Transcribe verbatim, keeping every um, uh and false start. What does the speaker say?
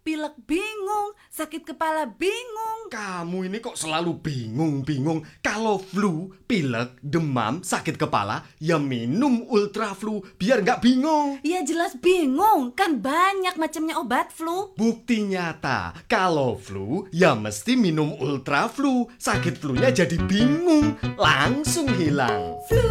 pilek bingung, sakit kepala bingung. Kamu ini kok selalu bingung-bingung. Kalau flu, pilek, demam, sakit kepala, ya minum Ultra Flu biar nggak bingung. Ya jelas bingung, kan banyak macamnya obat flu. Bukti nyata, kalau flu, ya mesti minum Ultra Flu. Sakit flunya jadi bingung, langsung hilang. Flu.